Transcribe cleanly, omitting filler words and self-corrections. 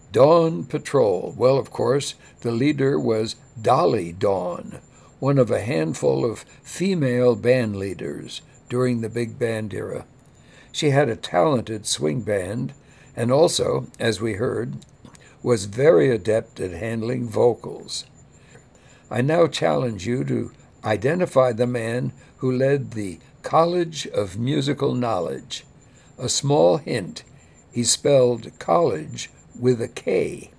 Dawn Patrol. Well, of course, the leader was Dolly Dawn, one of a handful of female band leaders during the big band era. She had a talented swing band and also, as we heard, was very adept at handling vocals. I now challenge you to identify the man who led the College of Musical Knowledge. A small hint, he spelled college with a K.